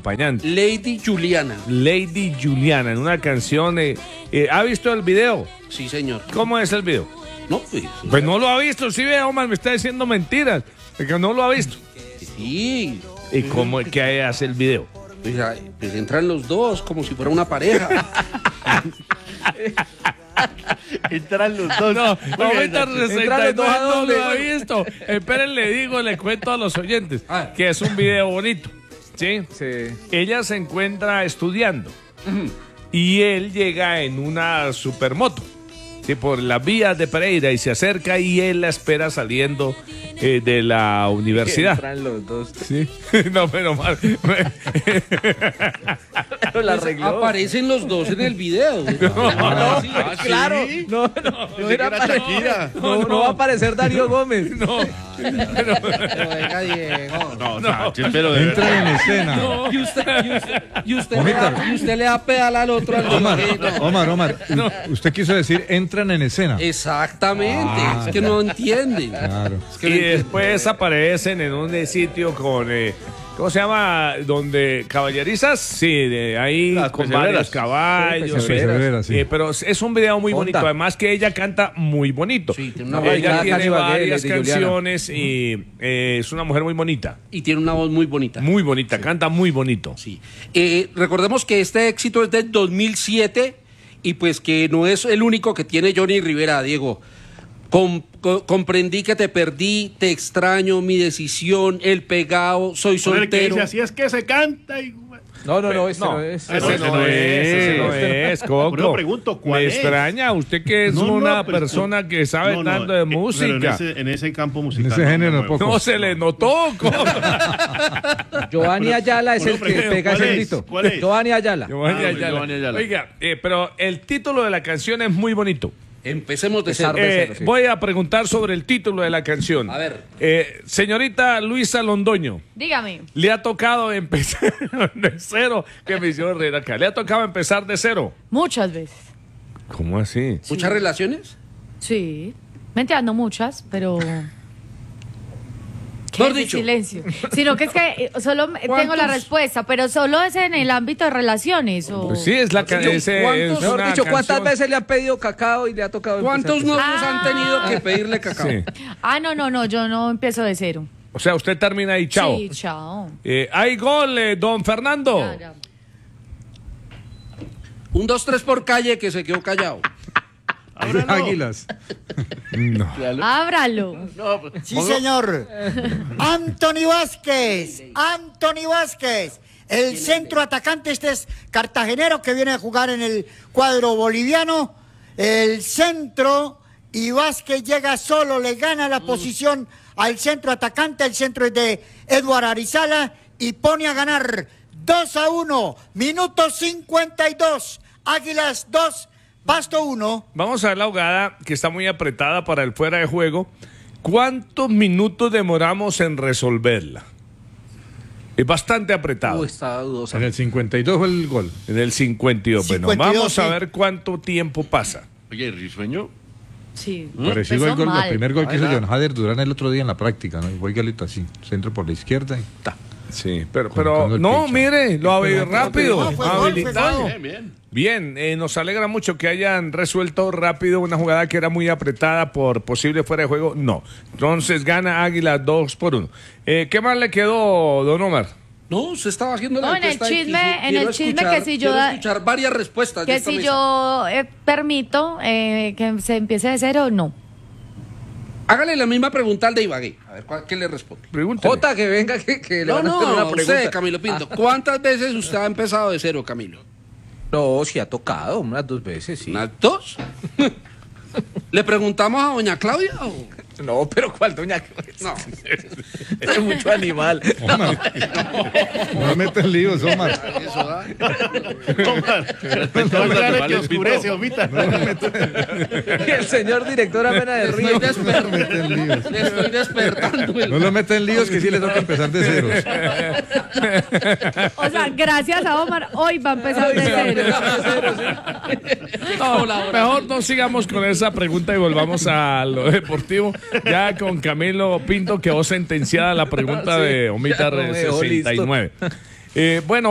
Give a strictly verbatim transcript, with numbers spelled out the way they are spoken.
acompañante. Lady Juliana. Lady Juliana, en una canción. Eh, eh, ¿Ha visto el video? Sí, señor. ¿Cómo es el video? No, pues. Pues no lo ha visto, sí, ve, Omar, me está diciendo mentiras. Porque no lo ha visto. Sí. ¿Y cómo es que hace el video? Pues, pues entran los dos como si fuera una pareja. Entran los dos. No, noventa sesenta y nueve no lo ha ¿dónde? visto. Esperen, le digo, le cuento a los oyentes Ah. que es un video bonito. ¿Sí? Sí. Ella se encuentra estudiando y él llega en una supermoto, ¿sí? Por las vías de Pereira y se acerca y él la espera saliendo eh, de la universidad. Entran los dos. Sí. No, pero mal. Pero la arregló. Aparecen los dos en el video. No, Sí, pues, claro. No, no, no, era era para- Shakira. no, no va a aparecer Darío Gómez. No, Pero venga, Diego. No, Sánchez, pero de Entra verdad. en escena. Y usted, y usted, y usted, le, da, y usted le da pedal al otro. Al Omar, Diego. Omar, Omar, usted quiso decir entran en escena. Exactamente. Es que no entienden. Claro. Es que y no entienden. después aparecen en un sitio con, eh, ¿cómo se llama? Donde caballerizas, sí, de ahí Las con pesebreras. varios caballos. Sí, sí. pesebreras, sí. Eh, pero es un video muy Honda. bonito, además que ella canta muy bonito. Sí, tiene una ella bailada tiene Cali Bagué, varias Lady Juliana. canciones y eh, es una mujer muy bonita, Y tiene una voz muy bonita. muy bonita, canta muy bonito. Sí. Eh, recordemos que este éxito es del dos mil siete y pues que no es el único que tiene Johnny Rivera, Diego. Com- co- comprendí que te perdí, te extraño, mi decisión, el pegado, soy Joder, que soltero. dice, así es que se canta. Y... No, no, no, ese No, no es. ese Ese no no es, ese es, no ese es, Coco. Por eso pregunto, ¿cuál Me es? extraña, usted que es No, no, una pero- persona que sabe no, no, tanto de eh, música. pero en, ese, en ese campo musical. ese no, género no me poco. muevo. No se le notó, Coco. Giovanni Ayala es Uno el que pregunta, pega ¿cuál ese es? grito. ¿Cuál es? Giovanni Ayala. Giovanni Ah, Ayala. Giovanni Ayala. Oiga, eh, pero el título de la canción es muy bonito. Empecemos de Empezar cero. de Eh, cero, sí. Voy a preguntar sobre el título de la canción. A ver. Eh, señorita Luisa Londoño, Dígame. le ha tocado empezar de cero, que me hicieron reír acá. ¿Le ha tocado empezar de cero? Muchas veces. ¿Cómo así? ¿Muchas relaciones? Sí. Mentira, no muchas, pero. Mejor Qué dicho. silencio. Sino que es que eh, solo me- tengo la ¿Cuántos? respuesta, pero solo es en el ámbito de relaciones. O... Pues sí, es la ca- Señor, ese- ¿cuántos? es Mejor una dicho, ¿cuántas canción- veces le han pedido cacao y le ha tocado ¿Cuántos empezar? novios han Ah. tenido que pedirle cacao? Sí. Ah, no, no, no, yo no empiezo de cero. O sea, usted termina ahí, chao. Sí, chao. Eh, hay gol, eh, don Fernando. Ya, ya. Un, dos, tres por calle que se quedó callado. Águilas. Ábralo. Sí, señor. Anthony Vázquez. Anthony Vázquez. El centro atacante, este es cartagenero que viene a jugar en el cuadro boliviano. El centro y Vázquez llega solo, le gana la posición al centro atacante. El centro es de Eduard Arizala y pone a ganar dos a uno. Minuto cincuenta y dos. Águilas dos, Pasto uno. Vamos a ver la jugada que está muy apretada para el fuera de juego. ¿Cuántos minutos demoramos en resolverla? Es bastante apretado. Uy, está dudosa. En el cincuenta y dos fue el gol. En el cincuenta y dos. Bueno, cincuenta y dos, vamos a sí. ver cuánto tiempo pasa. Oye, Risueño. Sí. Parecido al Empezó gol, el mal. primer gol que hizo Ay, John Hader Durán el otro día en la práctica, ¿no? Fue igualito así, centro por la izquierda y ta. Sí, pero, Colocando pero el no, pincho. mire, lo había rápido, No, fue gol, fue habilitado. gol. Bien, bien. Bien, eh, nos alegra mucho que hayan resuelto rápido una jugada que era muy apretada por posible fuera de juego. No. Entonces gana Águila dos por uno. Eh, ¿Qué más le quedó, don Omar? No, se estaba haciendo la No, en el encuesta y chisme- quisi- en quiero el chisme escuchar- que si yo quiero da- escuchar varias respuestas de Que esta si mesa. yo eh, permito eh, que se empiece de cero, no. Hágale la misma pregunta al de Ibagué. A ver, ¿cuál- ¿qué le responde? Pregúntele. Jota, que venga, que, que le No, van a hacer no, una a pregunta. usted, Camilo Pinto. ¿Cuántas veces usted ha empezado de cero, Camilo? No, sí ha tocado, unas dos veces, sí. ¿Unas dos? ¿Le preguntamos a doña Claudia? o- No, pero ¿cuál doña? No. Es mucho animal. No me metes líos, Omar. Eso da. Omar, respetamos a los que oscurece, omita. Y el señor director Amena de Estoy, Río. desper- No meten líos. le estoy despertando. el- No lo meten líos que sí le toca empezar de ceros. O sea, gracias a Omar, hoy va a empezar de cero. No, mejor no sigamos con esa pregunta y volvamos a lo deportivo. Ya con Camilo Pinto quedó sentenciada la pregunta de Omita ya no me dejó sesenta y nueve. Eh, bueno.